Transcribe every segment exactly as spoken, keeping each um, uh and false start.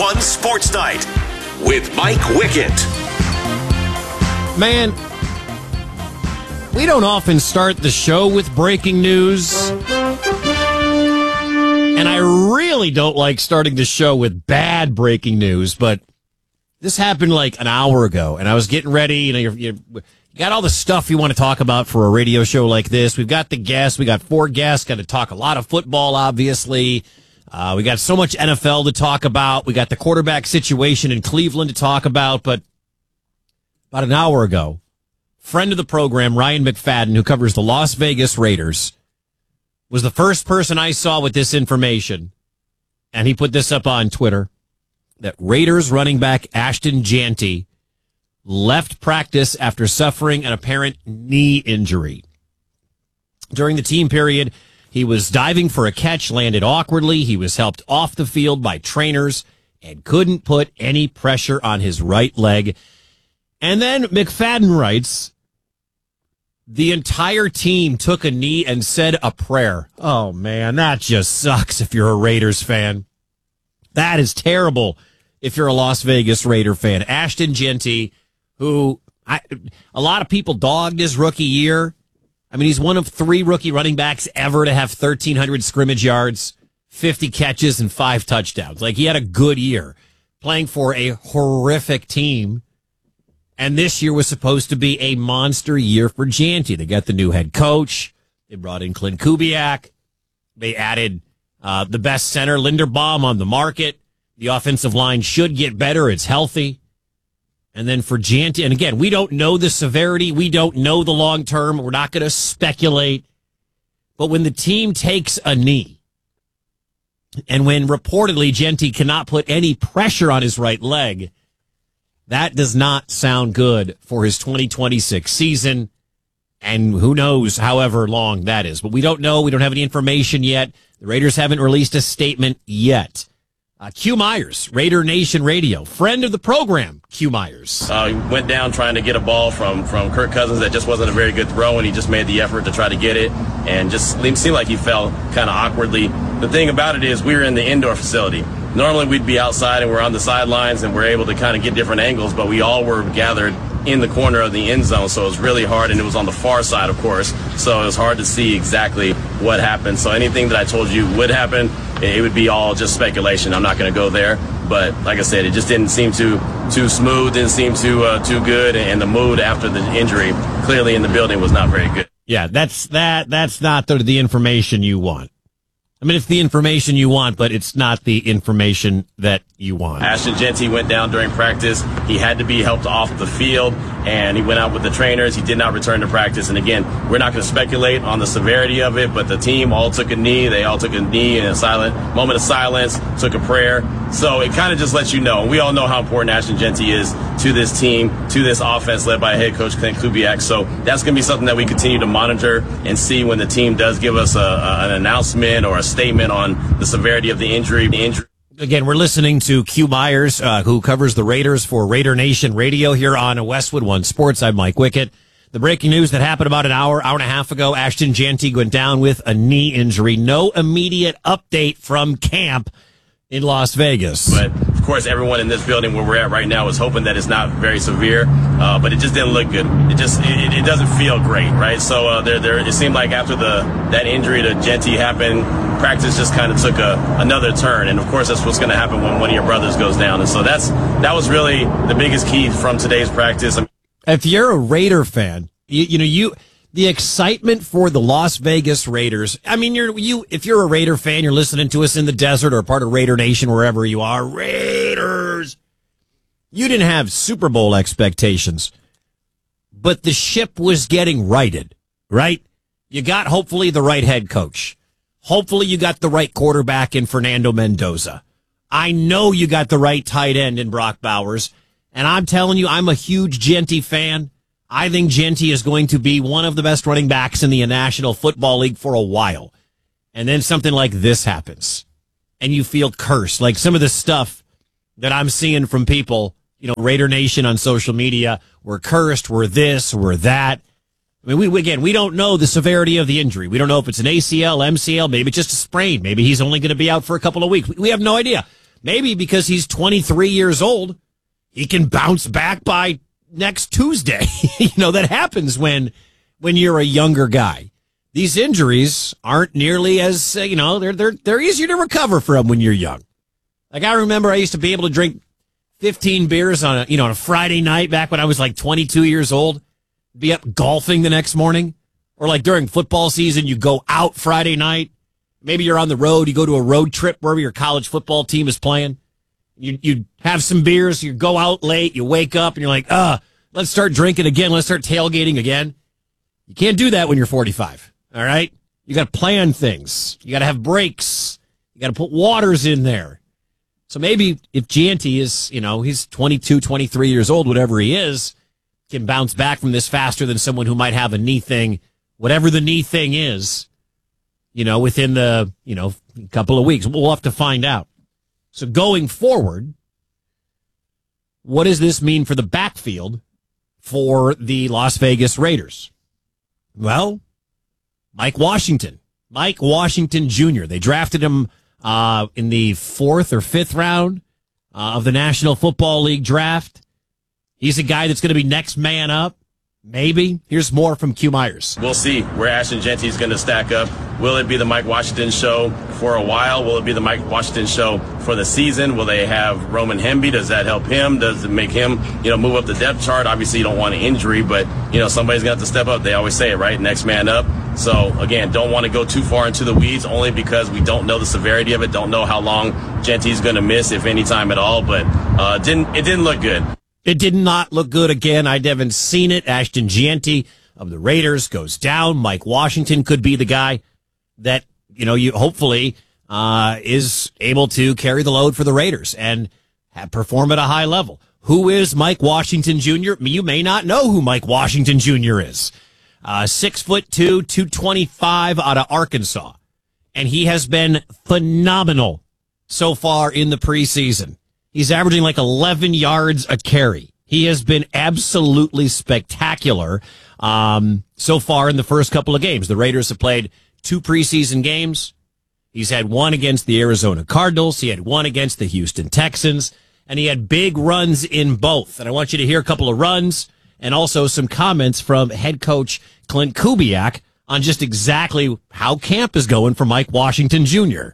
one Sports Night with Mike Wickett. Man, we don't often start the show with breaking news. And I really don't like starting the show with bad breaking news, but this happened like an hour ago, and I was getting ready. You know, you're, you're, you got all the stuff you want to talk about for a radio show like this. We've got the guests. We got four guests. Got to talk a lot of football, obviously. Uh, we got so much N F L to talk about. We got the quarterback situation in Cleveland to talk about. But about an hour ago, friend of the program, Ryan McFadden, who covers the Las Vegas Raiders, was the first person I saw with this information. And he put this up on Twitter, that Raiders running back Ashton Jeanty left practice after suffering an apparent knee injury. During the team period, he was diving for a catch, landed awkwardly. He was helped off the field by trainers and couldn't put any pressure on his right leg. And then McFadden writes, the entire team took a knee and said a prayer. Oh, man, that just sucks if you're a Raiders fan. That is terrible if you're a Las Vegas Raider fan. Ashton Jeanty, who I, a lot of people dogged his rookie year. I mean, he's one of three rookie running backs ever to have thirteen hundred scrimmage yards, fifty catches, and five touchdowns. Like, he had a good year playing for a horrific team. And this year was supposed to be a monster year for Jeanty. They got the new head coach. They brought in Clint Kubiak. They added uh, the best center, Linderbaum, on the market. The offensive line should get better. It's healthy. And then for Jeanty, and again, we don't know the severity. We don't know the long term. We're not going to speculate. But when the team takes a knee, and when reportedly Jeanty cannot put any pressure on his right leg, that does not sound good for his twenty twenty-six season. And who knows however long that is. But we don't know. We don't have any information yet. The Raiders haven't released a statement yet. Uh, Q Myers, Raider Nation Radio, friend of the program, Q Myers. Uh, he went down trying to get a ball from, from Kirk Cousins that just wasn't a very good throw, and he just made the effort to try to get it, and just seemed like he fell kind of awkwardly. The thing about it is we were in the indoor facility. Normally we'd be outside and we're on the sidelines and we're able to kind of get different angles, but we all were gathered in the corner of the end zone, so it was really hard, and it was on the far side, of course, so it was hard to see exactly what happened. So anything that I told you would happen, it would be all just speculation. I'm not going to go there, but like I said, it just didn't seem too too smooth, didn't seem too uh, too good, and the mood after the injury clearly in the building was not very good. Yeah, that's that. That's not the, the information you want. I mean, it's the information you want, but it's not the information that you want. Ashton Jeanty went down during practice. He had to be helped off the field, and he went out with the trainers. He did not return to practice. And again, we're not going to speculate on the severity of it, but the team all took a knee. They all took a knee in a silent moment of silence, took a prayer. So it kind of just lets you know. We all know how important Ashton Jeanty is to this team, to this offense led by head coach Clint Kubiak. So that's going to be something that we continue to monitor and see when the team does give us a, a, an announcement or a statement on the severity of the injury. The injury. Again, we're listening to Q Myers, uh, who covers the Raiders for Raider Nation Radio here on Westwood One Sports. I'm Mike Wickett. The breaking news that happened about an hour, hour and a half ago, Ashton Jeanty went down with a knee injury. No immediate update from camp in Las Vegas. But, of course, everyone in this building where we're at right now is hoping that it's not very severe, uh, but it just didn't look good. It just it, it doesn't feel great, right? So uh, there, there, it seemed like after the that injury to Jeanty happened, practice just kind of took a, another turn. And, of course, that's what's going to happen when one of your brothers goes down. And so that's that was really the biggest key from today's practice. I mean, if you're a Raider fan, you, you know, you the excitement for the Las Vegas Raiders. I mean, you're you if you're a Raider fan, you're listening to us in the desert or part of Raider Nation, wherever you are. Raiders. You didn't have Super Bowl expectations, but the ship was getting righted, right? You got hopefully the right head coach. Hopefully you got the right quarterback in Fernando Mendoza. I know you got the right tight end in Brock Bowers. And I'm telling you, I'm a huge Jeanty fan. I think Jeanty is going to be one of the best running backs in the National Football League for a while. And then something like this happens. And you feel cursed. Like some of the stuff that I'm seeing from people, you know, Raider Nation on social media, we're cursed, we're this, we're that. I mean, we again, we don't know the severity of the injury. We don't know if it's an A C L, M C L, maybe it's just a sprain. Maybe he's only going to be out for a couple of weeks. We have no idea. maybe because he's twenty-three years old, he can bounce back by next Tuesday. You know, that happens when when you're a younger guy. These injuries aren't nearly as, uh, you know, they're they're they're easier to recover from when you're young. Like, I remember I used to be able to drink fifteen beers on a, you know, on a Friday night back when I was like twenty-two years old, be up golfing the next morning, or like during football season, you go out Friday night. Maybe you're on the road, you go to a road trip wherever your college football team is playing. You you have some beers, you go out late, you wake up and you're like, uh, let's start drinking again, let's start tailgating again. You can't do that when you're forty-five, all right? You got to plan things. You got to have breaks. You got to put waters in there. So maybe if Gianti is, you know, he's twenty-two, twenty-three years old, whatever he is, can bounce back from this faster than someone who might have a knee thing, whatever the knee thing is, you know, within the, you know, couple of weeks. We'll have to find out. So going forward, what does this mean for the backfield for the Las Vegas Raiders? Well, Mike Washington. Mike Washington Junior They drafted him uh, in the fourth or fifth round uh, of the National Football League draft. He's a guy that's going to be next man up. Maybe. Here's more from Q Myers. We'll see where Ashton Jeanty is going to stack up. Will it be the Mike Washington show for a while? Will it be the Mike Washington show for the season? Will they have Roman Hemby? Does that help him? Does it make him, you know, move up the depth chart? Obviously, you don't want an injury, but, you know, somebody's going to have to step up. They always say it, right? Next man up. So, again, don't want to go too far into the weeds only because we don't know the severity of it, don't know how long Jeanty's going to miss, if any time at all. But uh, didn't it didn't look good. It did not look good again. I haven't seen it. Ashton Jeanty of the Raiders goes down. Mike Washington could be the guy that, you know, you hopefully uh, is able to carry the load for the Raiders and have, perform at a high level. Who is Mike Washington Junior? You may not know who Mike Washington Junior is. Uh, six foot two, two twenty-five out of Arkansas. And he has been phenomenal so far in the preseason. He's averaging like eleven yards a carry. He has been absolutely spectacular um, so far in the first couple of games. The Raiders have played two preseason games. He's had one against the Arizona Cardinals. He had one against the Houston Texans. And he had big runs in both. And I want you to hear a couple of runs and also some comments from head coach Clint Kubiak on just exactly how camp is going for Mike Washington Junior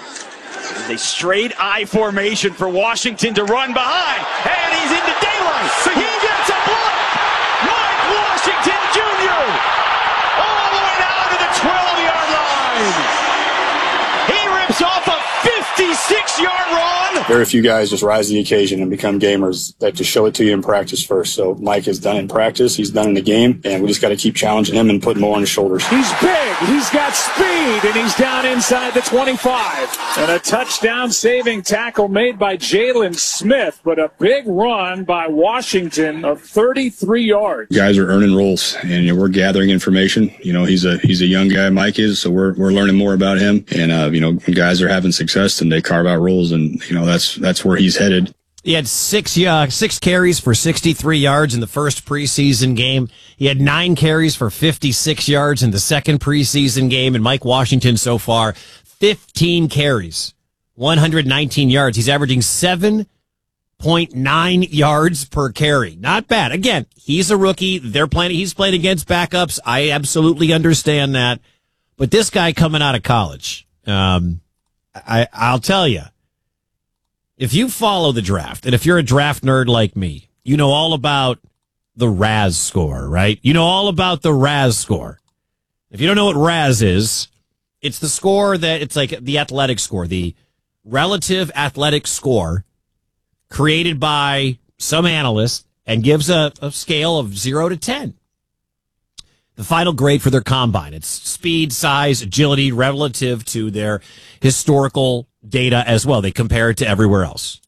A straight I formation for Washington to run behind, and he's into daylight. So he gets a block. Mike Washington Junior all the way down to the twelve-yard line. He rips off a fifty-six-yard run. Very few guys just rise to the occasion and become gamers that just show it to you in practice first. So Mike has done it in practice. He's done it in the game, and we just got to keep challenging him and putting more on his shoulders. He's big. He's got speed, and he's down inside the twenty-five. And a touchdown-saving tackle made by Jalen Smith, but a big run by Washington of thirty-three yards. Guys are earning roles, and you know, we're gathering information. You know, he's a he's a young guy, Mike is, so we're we're learning more about him. And uh, you know, guys are having success, and they carve out roles, and you know, that's that's where he's headed. He had six uh, six carries for sixty-three yards in the first preseason game. He had nine carries for fifty-six yards in the second preseason game. And Mike Washington so far, fifteen carries, one hundred nineteen yards. He's averaging seven point nine yards per carry. Not bad. Again, he's a rookie. They're playing. He's playing against backups. I absolutely understand that. But this guy coming out of college, um, I, I'll tell you. If you follow the draft, and if you're a draft nerd like me, you know all about the R A S score, right? You know all about the R A S score. If you don't know what R A S is, it's the score that, it's like the athletic score, the relative athletic score created by some analyst and gives a, a scale of zero to ten. The final grade for their combine. It's speed, size, agility relative to their historical data as well. They compare it to everywhere else.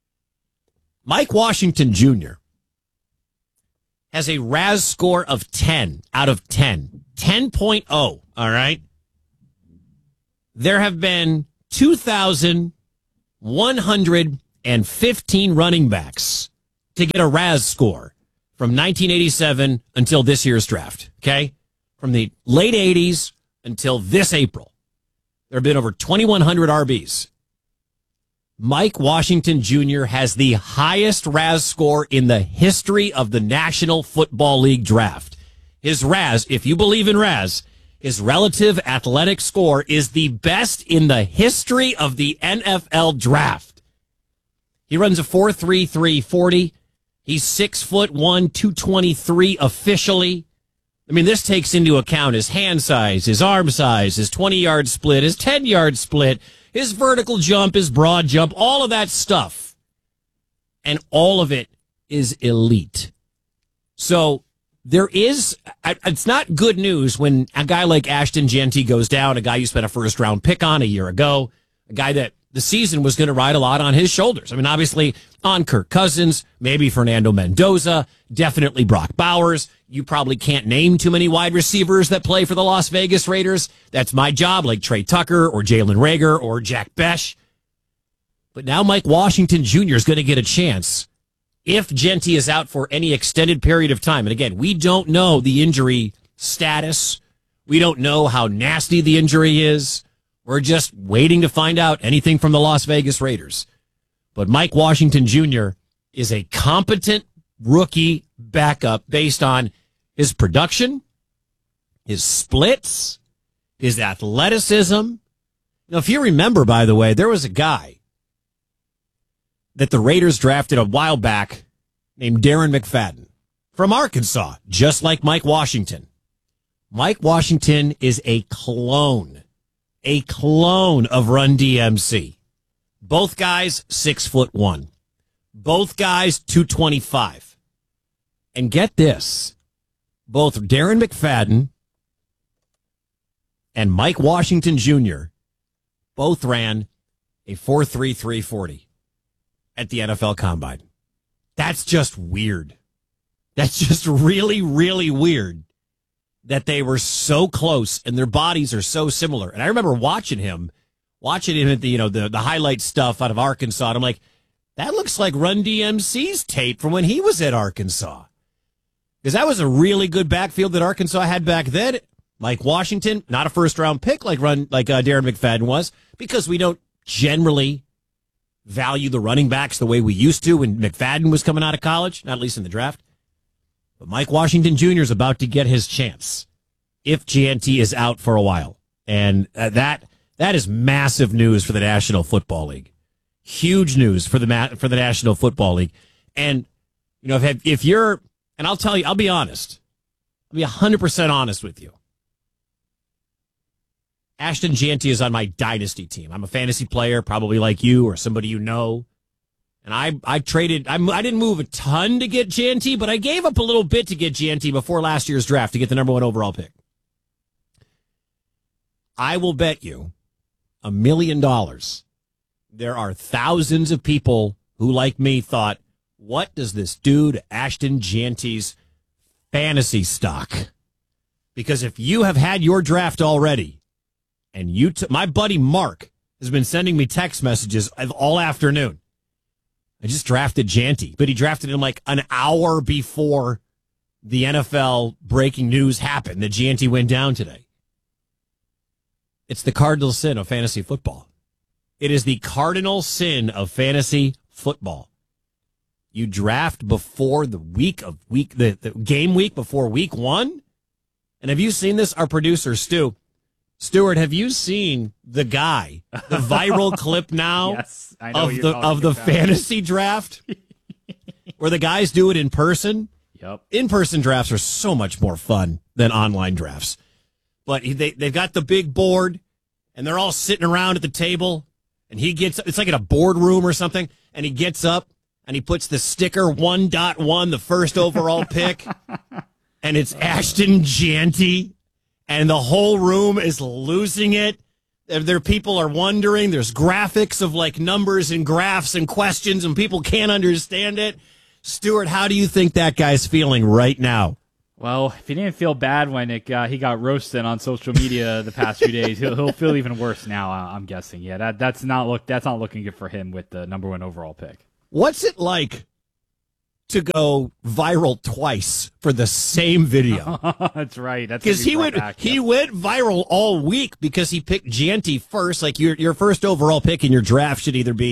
Mike Washington Junior has a R A S score of ten out of ten. ten point oh, all right? There have been two thousand one hundred fifteen running backs to get a R A S score from nineteen eighty-seven until this year's draft, okay? From the late eighties until this April. There have been over twenty-one hundred R Bs. Mike Washington Junior has the highest R A S score in the history of the National Football League draft. His R A S, if you believe in R A S, his relative athletic score is the best in the history of the N F L draft. He runs a four three three forty. He's six foot one, two twenty-three officially. I mean, this takes into account his hand size, his arm size, his twenty-yard split, his ten-yard split, his vertical jump, his broad jump, all of that stuff. And all of it is elite. So there is, it's not good news when a guy like Ashton Jeanty goes down, a guy you spent a first-round pick on a year ago, a guy that the season was going to ride a lot on his shoulders. I mean, obviously on Kirk Cousins, maybe Fernando Mendoza, definitely Brock Bowers. You probably can't name too many wide receivers that play for the Las Vegas Raiders. That's my job, like Trey Tucker or Jalen Reagor or Jack Besh. But now Mike Washington Junior is going to get a chance if Jeanty is out for any extended period of time. And again, we don't know the injury status. We don't know how nasty the injury is. We're just waiting to find out anything from the Las Vegas Raiders. But Mike Washington Junior is a competent rookie backup based on his production, his splits, his athleticism. Now, if you remember, by the way, there was a guy that the Raiders drafted a while back named Darren McFadden from Arkansas, just like Mike Washington. Mike Washington is a clone, a clone of Run D M C. Both guys, six foot one. Both guys, two twenty-five. And get this, both Darren McFadden and Mike Washington Junior both ran a four three three forty at the N F L Combine. That's just weird. That's just really, really weird that they were so close and their bodies are so similar. And I remember watching him, watching him at the, you know, the, the highlight stuff out of Arkansas. And I'm like, that looks like Run D M C's tape from when he was at Arkansas. Because that was a really good backfield that Arkansas had back then. Mike Washington, not a first-round pick like run like uh, Darren McFadden was, because we don't generally value the running backs the way we used to when McFadden was coming out of college, not at least in the draft. But Mike Washington Junior is about to get his chance if Jeanty is out for a while. And uh, that that is massive news for the National Football League. Huge news for the ma- for the National Football League. And, you know, if, if you're, and I'll tell you, I'll be honest. I'll be one hundred percent honest with you. Ashton Jeanty is on my dynasty team. I'm a fantasy player, probably like you or somebody you know. And I I traded, I, I didn't move a ton to get Jeanty, but I gave up a little bit to get Jeanty before last year's draft to get the number one overall pick. I will bet you a million dollars there are thousands of people who, like me, thought, what does this dude, Ashton Jeanty's fantasy stock? Because if you have had your draft already, and you, t- my buddy Mark has been sending me text messages all afternoon. I just drafted Jeanty, but he drafted him like an hour before the N F L breaking news happened that Jeanty went down today. It's the cardinal sin of fantasy football. It is the cardinal sin of fantasy football. You draft before the week of week, the, the game week before week one. And have you seen this? Our producer, Stu. Stuart, have you seen the guy, the viral clip now yes, I know of the of the about. fantasy draft where the guys do it in person? Yep. In-person drafts are so much more fun than online drafts. But they, they've got the big board, and they're all sitting around at the table, and he gets, it's like in a boardroom or something, and he gets up, and he puts the sticker one point one, the first overall pick, and it's Ashton Jeanty. And the whole room is losing it. There, people are wondering. There's graphics of like numbers and graphs and questions, and people can't understand it. Stuart, how do you think that guy's feeling right now? Well, if he didn't feel bad when it got, he got roasted on social media the past few days, he'll, he'll feel even worse now. I'm guessing. Yeah, that that's not look that's not looking good for him with the number one overall pick. What's it like to go viral twice for the same video? That's right. That's because he went back, he yep. went viral all week because he picked Jeanty first. Like your your first overall pick in your draft should either be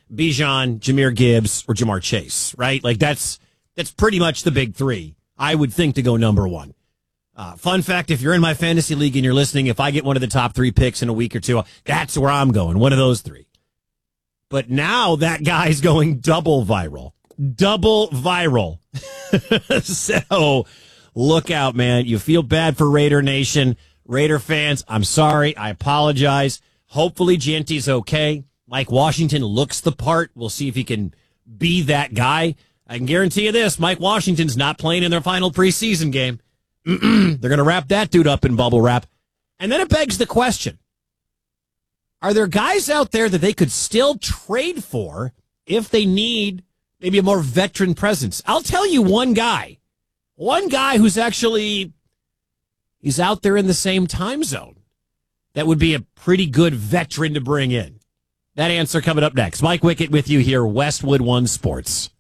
Bijan, Jahmyr Gibbs, or Jamar Chase, right? Like that's that's pretty much the big three, I would think, to go number one. Uh, fun fact, if you're in my fantasy league and you're listening, if I get one of the top three picks in a week or two, that's where I'm going, one of those three. But now that guy's going double viral. Double viral. So look out, man. You feel bad for Raider Nation. Raider fans, I'm sorry. I apologize. Hopefully Genty's okay. Mike Washington looks the part. We'll see if he can be that guy. I can guarantee you this. Mike Washington's not playing in their final preseason game. They're going to wrap that dude up in bubble wrap. And then it begs the question, are there guys out there that they could still trade for if they need maybe a more veteran presence? I'll tell you one guy. One guy who's actually, he's out there in the same time zone. That would be a pretty good veteran to bring in. That answer coming up next. Mike Wickett with you here, Westwood One Sports.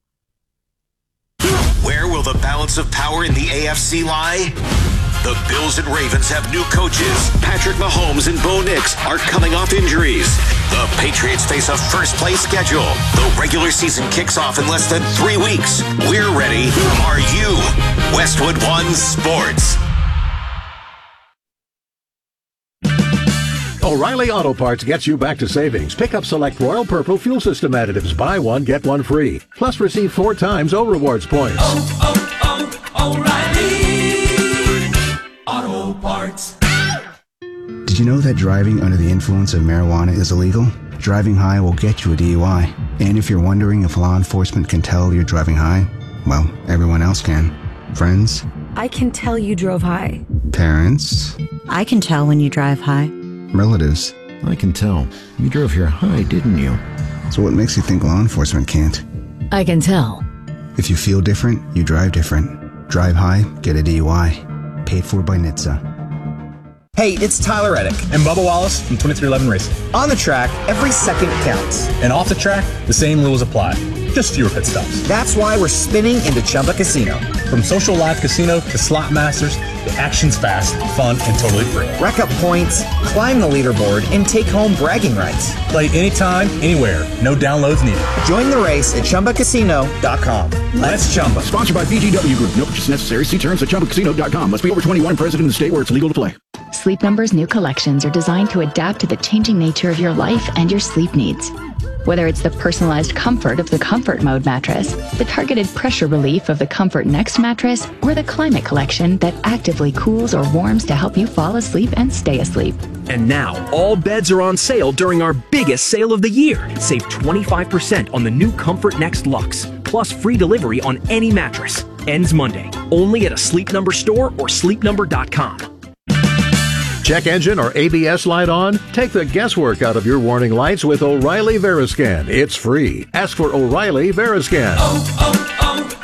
Where will the balance of power in the A F C lie? The Bills and Ravens have new coaches. Patrick Mahomes and Bo Nix are coming off injuries. The Patriots face a first-place schedule. The regular season kicks off in less than three weeks. We're ready. Are you? Westwood One Sports. O'Reilly Auto Parts gets you back to savings. Pick up select Royal Purple fuel system additives. Buy one, get one free. Plus receive four times O Rewards points. Oh, oh, oh, O'Reilly Auto Parts. Did you know that driving under the influence of marijuana is illegal? Driving high will get you a D U I. And if you're wondering if law enforcement can tell you're driving high, well, everyone else can. Friends? I can tell you drove high. Parents? I can tell when you drive high. Relatives? I can tell. You drove here high, didn't you? So what makes you think law enforcement can't? I can tell. If you feel different, you drive different. Drive high, get a D U I. Paid for by N H T S A. Hey, it's Tyler Reddick and Bubba Wallace from twenty-three eleven Racing. On the track, every second counts. And off the track, the same rules apply. Just fewer pit stops. That's why we're spinning into Chumba Casino. From social live casino to slot masters, the action's fast, fun, and totally free. Rack up points, climb the leaderboard, and take home bragging rights. Play anytime, anywhere. No downloads needed. Join the race at Chumba Casino dot com. Let's Chumba. Sponsored by B G W Group. No purchase necessary. See terms at Chumba Casino dot com. Must be over twenty-one and present in the state where it's legal to play. Sleep Number's new collections are designed to adapt to the changing nature of your life and your sleep needs. Whether it's the personalized comfort of the Comfort Mode mattress, the targeted pressure relief of the Comfort Next mattress, or the Climate Collection that actively cools or warms to help you fall asleep and stay asleep. And now, all beds are on sale during our biggest sale of the year. Save twenty-five percent on the new Comfort Next Luxe, plus free delivery on any mattress. Ends Monday, only at a Sleep Number store or sleep number dot com. Check engine or A B S light on? Take the guesswork out of your warning lights with O'Reilly Veriscan. It's free. Ask for O'Reilly Veriscan. Oh,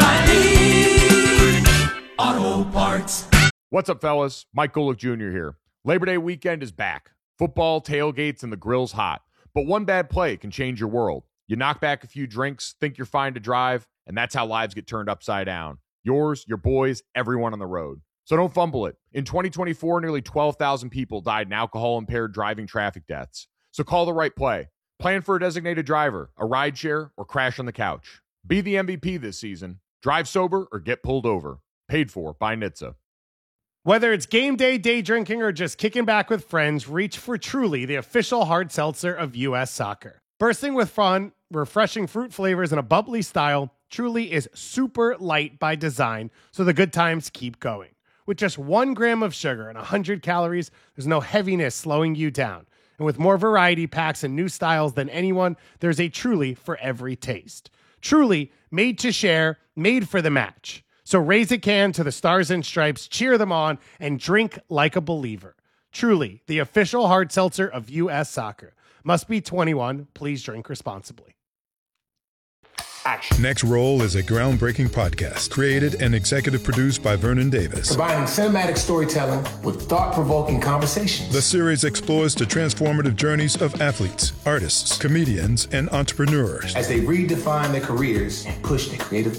oh, oh, O'Reilly Auto Parts. What's up, fellas? Mike Golick Junior here. Labor Day weekend is back. Football, tailgates, and the grill's hot. But one bad play can change your world. You knock back a few drinks, think you're fine to drive, and that's how lives get turned upside down. Yours, your boys, everyone on the road. So don't fumble it. In twenty twenty-four, nearly twelve thousand people died in alcohol-impaired driving traffic deaths. So call the right play. Plan for a designated driver, a rideshare, or crash on the couch. Be the M V P this season. Drive sober or get pulled over. Paid for by N H T S A. Whether it's game day, day drinking, or just kicking back with friends, reach for Truly, the official hard seltzer of U S Soccer. Bursting with fun, refreshing fruit flavors, and a bubbly style, Truly is super light by design, so the good times keep going. With just one gram of sugar and one hundred calories, there's no heaviness slowing you down. And with more variety packs and new styles than anyone, there's a Truly for every taste. Truly, made to share, made for the match. So raise a can to the Stars and Stripes, cheer them on, and drink like a believer. Truly, the official hard seltzer of U S Soccer. Must be twenty-one. Please drink responsibly. Action. Next Roll is a groundbreaking podcast created and executive produced by Vernon Davis. Combining cinematic storytelling with thought-provoking conversations. The series explores the transformative journeys of athletes, artists, comedians, and entrepreneurs as they redefine their careers and push their creative boundaries.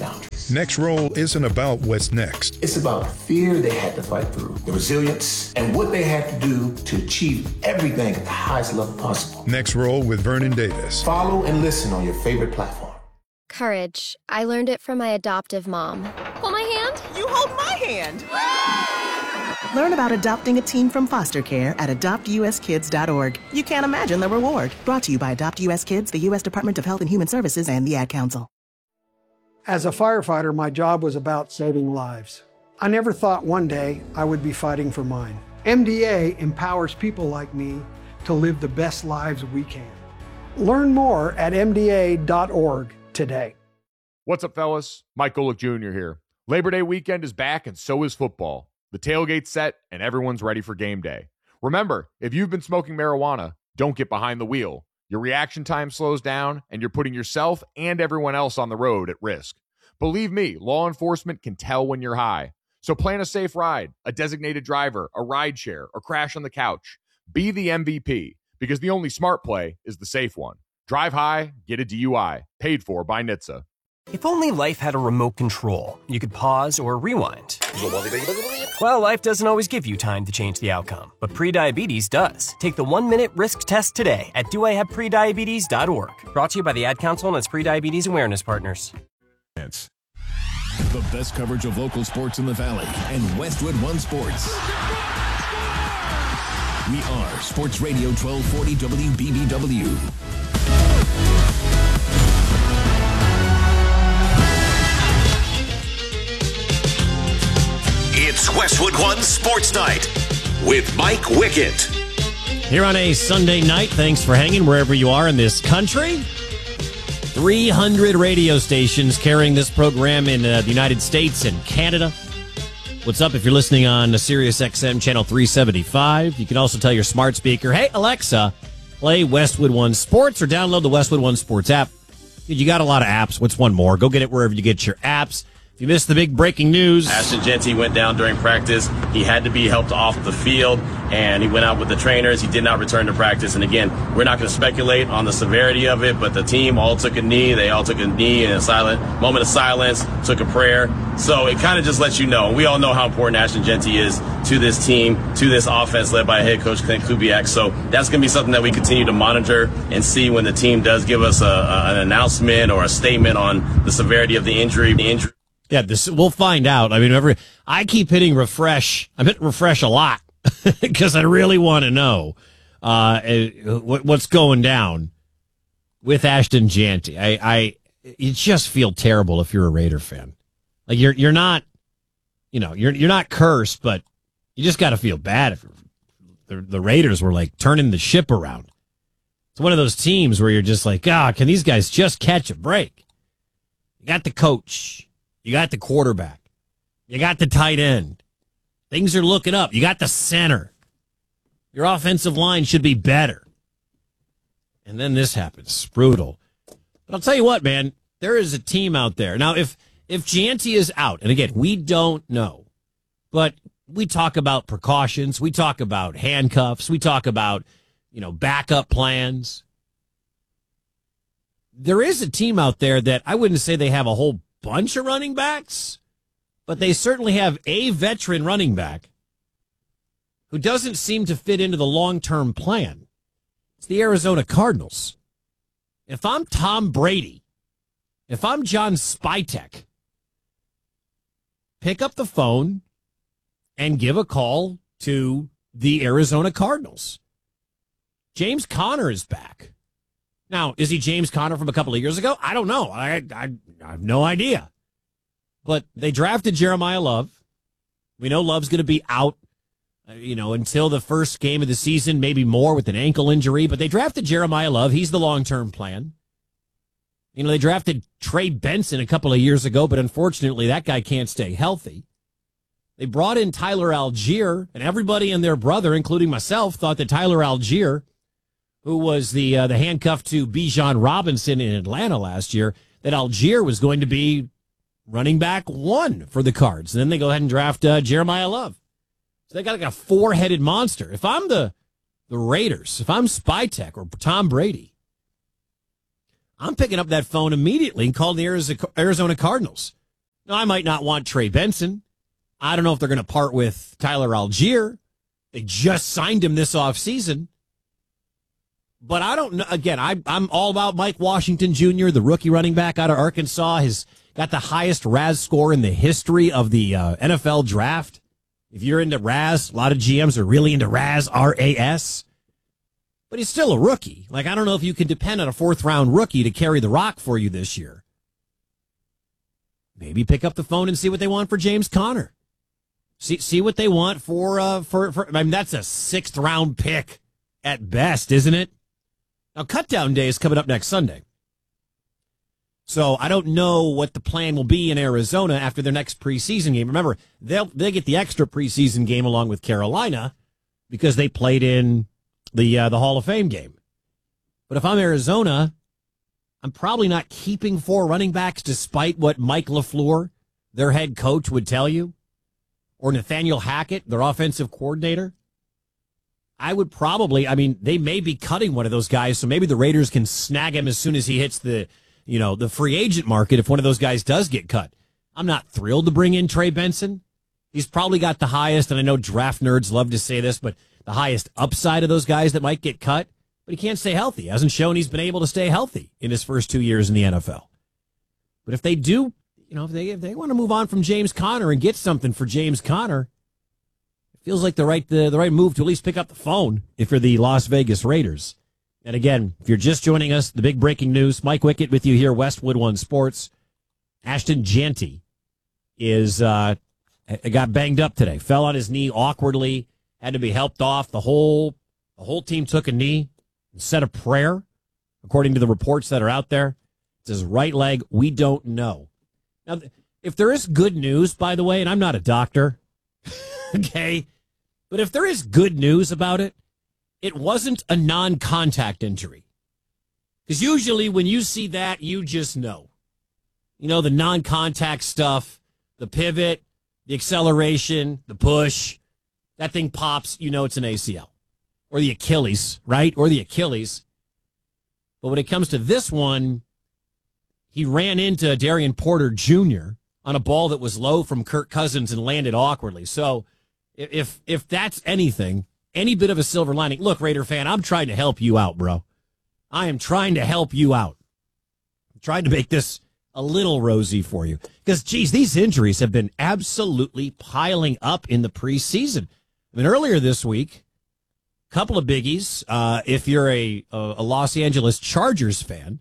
Next Roll isn't about what's next. It's about fear they had to fight through, the resilience, and what they had to do to achieve everything at the highest level possible. Next Roll with Vernon Davis. Follow and listen on your favorite platform. Courage. I learned it from my adoptive mom. Hold my hand. You hold my hand. Learn about adopting a teen from foster care at adopt u s kids dot org. You can't imagine the reward. Brought to you by Adopt U S Kids, the U S Department of Health and Human Services, and the Ad Council. As a firefighter, my job was about saving lives. I never thought one day I would be fighting for mine. M D A empowers people like me to live the best lives we can. Learn more at m d a dot org today. What's up, fellas? Mike Golick Junior here. Labor Day weekend is back, and so is football. The tailgate's set, and everyone's ready for game day. Remember, if you've been smoking marijuana, don't get behind the wheel. Your reaction time slows down, and you're putting yourself and everyone else on the road at risk. Believe me, law enforcement can tell when you're high. So plan a safe ride, a designated driver, a ride share, or crash on the couch. Be the M V P, because the only smart play is the safe one. Drive high, get a D U I. Paid for by N H T S A. If only life had a remote control, you could pause or rewind. Well, life doesn't always give you time to change the outcome, but prediabetes does. Take the one-minute risk test today at do I have prediabetes dot org. Brought to you by the Ad Council and its prediabetes awareness partners. The best coverage of local sports in the Valley and Westwood One Sports. We are Sports Radio twelve forty W B B W. It's Westwood One Sports Night with Mike Wickett. Here on a Sunday night, thanks for hanging wherever you are in this country. three hundred radio stations carrying this program in uh, the United States and Canada. What's up if you're listening on Sirius X M channel three seventy-five? You can also tell your smart speaker, hey, Alexa, play Westwood One Sports, or download the Westwood One Sports app. Dude, you got a lot of apps. What's one more? Go get it wherever you get your apps. If you missed the big breaking news, Ashton Jeanty went down during practice. He had to be helped off the field, and he went out with the trainers. He did not return to practice. And again, we're not going to speculate on the severity of it, but the team all took a knee. They all took a knee in a silent moment of silence, took a prayer. So it kind of just lets you know. We all know how important Ashton Jeanty is to this team, to this offense led by head coach Clint Kubiak. So that's going to be something that we continue to monitor and see when the team does give us a, a, an announcement or a statement on the severity of the injury. The injury. Yeah, this we'll find out. I mean, every I keep hitting refresh. I'm hitting refresh a lot because I really want to know uh, what, what's going down with Ashton Jeanty. I, I, you just feel terrible if you're a Raider fan. Like you're, you're not, you know, you're, you're not cursed, but you just got to feel bad if the, the Raiders were like turning the ship around. It's one of those teams where you're just like, God, can these guys just catch a break? You got the coach. You got the quarterback. You got the tight end. Things are looking up. You got the center. Your offensive line should be better. And then this happens. It's brutal. But I'll tell you what, man. There is a team out there. Now, if if Jeanty is out, and again, we don't know, but we talk about precautions. We talk about handcuffs. We talk about, you know, backup plans. There is a team out there that I wouldn't say they have a whole bunch of running backs, but they certainly have a veteran running back who doesn't seem to fit into the long-term plan. It's the Arizona Cardinals. If I'm Tom Brady, if I'm John Spytek, pick up the phone and give a call to the Arizona Cardinals. James Conner is back. Now, is he James Conner from a couple of years ago? I don't know. I, I, I have no idea. But they drafted Jeremiah Love. We know Love's going to be out, uh, you know, until the first game of the season, maybe more with an ankle injury. But they drafted Jeremiah Love. He's the long-term plan. You know, they drafted Trey Benson a couple of years ago, but unfortunately that guy can't stay healthy. They brought in Tyler Algier, and everybody and their brother, including myself, thought that Tyler Algier, who was the uh, the handcuff to Bijan Robinson in Atlanta last year, that Algier was going to be running back one for the Cards. And then they go ahead and draft uh, Jeremiah Love. So they got like a four-headed monster. If I'm the the Raiders, if I'm Spytek or Tom Brady, I'm picking up that phone immediately and calling the Arizona Cardinals. Now, I might not want Trey Benson. I don't know if they're going to part with Tyler Algier. They just signed him this offseason. But I don't know. Again, I, I'm all about Mike Washington Junior, the rookie running back out of Arkansas. Has got the highest R A S score in the history of the uh, N F L draft. If you're into R A S, a lot of G Ms are really into R A S, R A S. But he's still a rookie. Like, I don't know if you can depend on a fourth-round rookie to carry the rock for you this year. Maybe pick up the phone and see what they want for James Conner. See see what they want for, uh, for, for I mean, that's a sixth-round pick at best, isn't it? Now, cutdown day is coming up next Sunday. So I don't know what the plan will be in Arizona after their next preseason game. Remember, they'll they get the extra preseason game along with Carolina because they played in the uh, the Hall of Fame game. But if I'm Arizona, I'm probably not keeping four running backs despite what Mike LaFleur, their head coach, would tell you, or Nathaniel Hackett, their offensive coordinator. I would probably, I mean, they may be cutting one of those guys, so maybe the Raiders can snag him as soon as he hits the, you know, the free agent market if one of those guys does get cut. I'm not thrilled to bring in Trey Benson. He's probably got the highest, and I know draft nerds love to say this, but the highest upside of those guys that might get cut. But he can't stay healthy. He hasn't shown he's been able to stay healthy in his first two years in the N F L. But if they do, you know, if they if they want to move on from James Conner and get something for James Conner, it feels like the right the, the right move to at least pick up the phone if you're the Las Vegas Raiders. And again, if you're just joining us, the big breaking news, Mike Wickett with you here, Westwood One Sports. Ashton Jeanty is uh, got banged up today, fell on his knee awkwardly, had to be helped off. The whole the whole team took a knee and said a prayer, according to the reports that are out there. It's his right leg. We don't know. Now, if there is good news, by the way, and I'm not a doctor, okay, but if there is good news about it, it wasn't a non-contact injury. Because usually when you see that, you just know. You know, the non-contact stuff, the pivot, the acceleration, the push, that thing pops, you know it's an A C L. Or the Achilles, right? Or the Achilles. But when it comes to this one, he ran into Darian Porter Junior on a ball that was low from Kirk Cousins and landed awkwardly. So if if that's anything, any bit of a silver lining, look, Raider fan, I'm trying to help you out, bro. I am trying to help you out. I'm trying to make this a little rosy for you. Because, geez, these injuries have been absolutely piling up in the preseason. I mean, earlier this week, a couple of biggies. Uh, if you're a, a Los Angeles Chargers fan,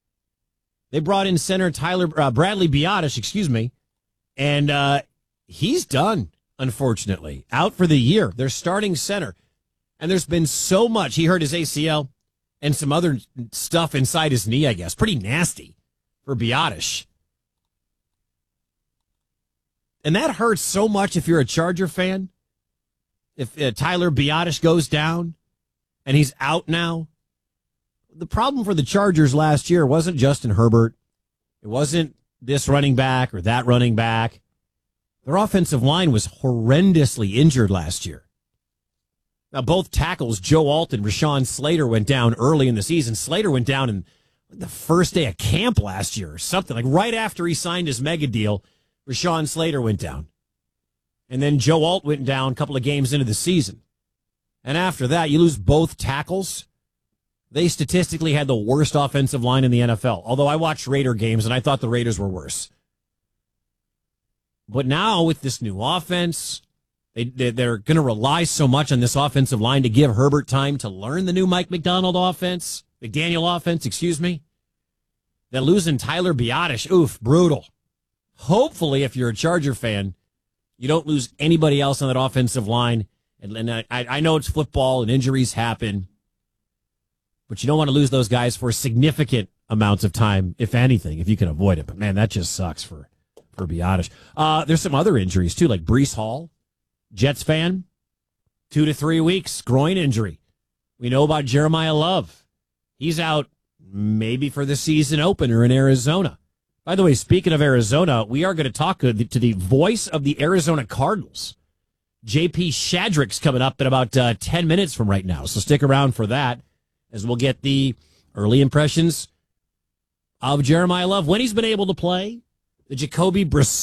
they brought in center Tyler uh, Bradley Biotish, excuse me, and uh, he's done, unfortunately, out for the year. They're starting center. And there's been so much. He hurt his A C L and some other stuff inside his knee, I guess. Pretty nasty for Biotish. And that hurts so much if you're a Charger fan. If uh, Tyler Biotish goes down and he's out now. The problem for the Chargers last year wasn't Justin Herbert. It wasn't this running back or that running back. Their offensive line was horrendously injured last year. Now, both tackles, Joe Alt and Rashawn Slater, went down early in the season. Slater went down in the first day of camp last year or something. Like right after he signed his mega deal, Rashawn Slater went down. And then Joe Alt went down a couple of games into the season. And after that, you lose both tackles. They statistically had the worst offensive line in the N F L. Although I watched Raider games and I thought the Raiders were worse. But now with this new offense, they, they're going to rely so much on this offensive line to give Herbert time to learn the new Mike McDonald offense, McDaniel offense, excuse me. They're losing Tyler Biotish. Oof, brutal. Hopefully, if you're a Charger fan, you don't lose anybody else on that offensive line. And, and I, I know it's football and injuries happen, but you don't want to lose those guys for significant amounts of time, if anything, if you can avoid it. But, man, that just sucks for, for Biotish. Uh, there's some other injuries, too, like Breece Hall, Jets fan, two to three weeks, groin injury. We know about Jeremiah Love. He's out maybe for the season opener in Arizona. By the way, speaking of Arizona, we are going to talk to the, to the voice of the Arizona Cardinals. J P Shadrick's coming up in about uh, ten minutes from right now, so stick around for that as we'll get the early impressions of Jeremiah Love when he's been able to play, the Jacoby Brissett